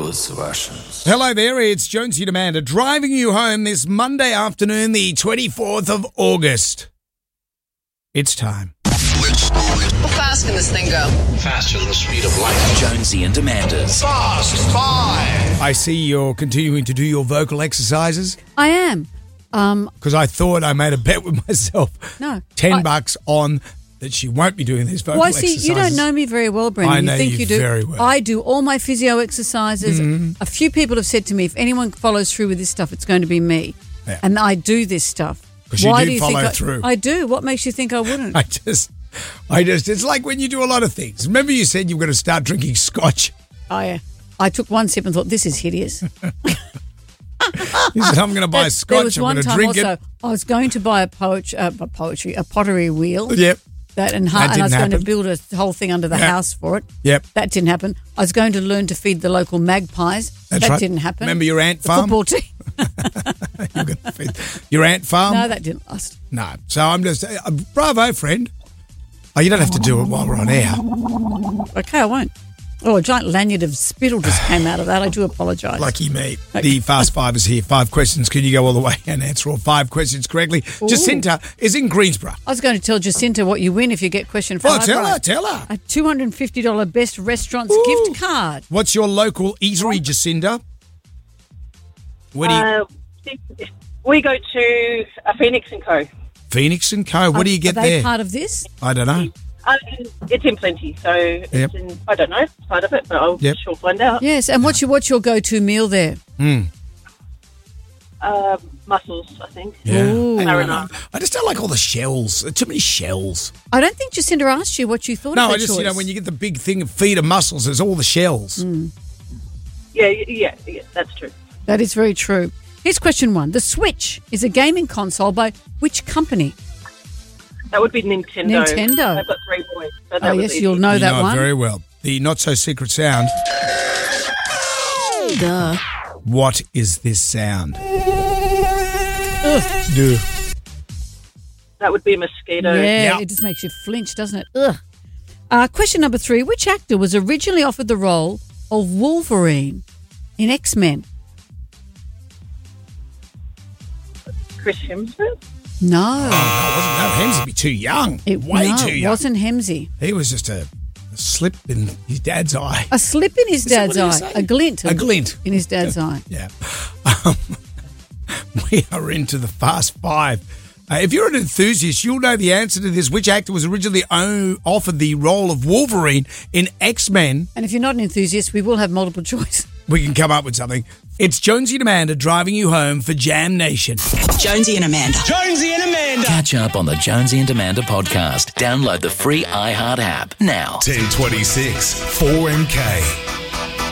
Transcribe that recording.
Hello there, it's Jonesy and Amanda driving you home this Monday afternoon, the 24th of August. It's time. How fast can this thing go? Faster than the speed of light. Jonesy and Amanda's Fast Five. I see you're continuing to do your vocal exercises. I am. Because I thought I made a bet with myself. No. $10 on that she won't be doing these vocal exercises. You don't know me very well, Brendan. I know you think you you do. very well. I do all my physio exercises. A few people have said to me, if anyone follows through with this stuff, it's going to be me. Yeah. And I do this stuff. Because you do follow through. I do. What makes you think I wouldn't? I just, it's like when you do a lot of things. Remember you said you were going to start drinking scotch? I took one sip and thought, this is hideous. You said, I'm going to buy scotch. There was I'm one going to time drink also, it. I was going to buy a pottery wheel. Yep. And I was going to build a whole thing under the house for it. Yep. That didn't happen. I was going to learn to feed the local magpies. That's that didn't happen. Remember your ant the farm? Football team. You're going to feed your ant farm? No, that didn't last. No. So I'm just, bravo, friend. Oh, you don't have to do it while we're on air. Okay, I won't. Oh, a giant lanyard of spittle just came out of that. I do apologise. Lucky me. The Fast Five is here. 5 questions. Can you go all the way and answer all 5 questions correctly? Ooh. Jacinta is in Greensborough. I was going to tell Jacinta what you win if you get question 5 tell her. A $250 Best Restaurants gift card. What's your local eatery, Jacinta? Where do you... We go to Phoenix & Co. Phoenix & Co. What do you get are they there? part of this? I don't know. It's in Plenty, so it's in, I don't know, part of it, but I'll sure find out. Yes, and what's your go-to meal there? Mussels, I think. Yeah. Marinara. I just don't like all the shells. Too many shells. I don't think Jacinta asked you what you thought of No, her I just, choice. when you get the big thing of feed of mussels, there's all the shells. Yeah, that's true. That is very true. Here's question 1. The Switch is a gaming console by which company? That would be Nintendo. Nintendo. I've got 3 boys. So Oh, yes, you'll know that You know one. it very well. The not-so-secret sound. Duh. What is this sound? Ugh. Duh. That would be a mosquito. Yeah, Yep. it just makes you flinch, doesn't it? Ugh. Question number 3. Which actor was originally offered the role of Wolverine in X-Men? Chris Hemsworth? No. Hemsy be too young. Way too young. It wasn't Hemsy. He was just a slip in his dad's eye. A slip in his dad's what eye. you say? A glint. A glint. In his dad's eye. Yeah. We are into the Fast Five. If you're an enthusiast, you'll know the answer to this. Which actor was originally offered the role of Wolverine in X-Men? And if you're not an enthusiast, we will have multiple choice. We can come up with something. It's Jonesy and Amanda driving you home for Jam Nation. Jonesy and Amanda. Jonesy and Amanda. Catch up on the Jonesy and Amanda podcast. Download the free iHeart app now. 1026 4MK.